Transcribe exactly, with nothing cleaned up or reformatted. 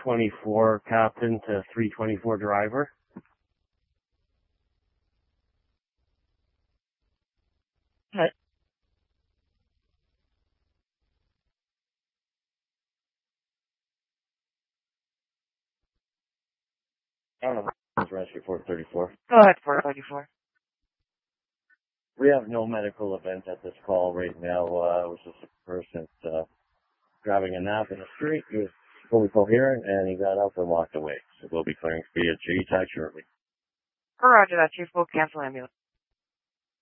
twenty-four captain to three twenty-four driver. Hi. I don't know. Rescue four thirty-four. Go ahead, four thirty-four. We have no medical event at this call right now. Uh, it was just a person uh, grabbing a nap in the street. He was fully coherent, and he got up and walked away. So we'll be clearing for you at G-Tech shortly. Roger that, Chief. We'll cancel ambulance.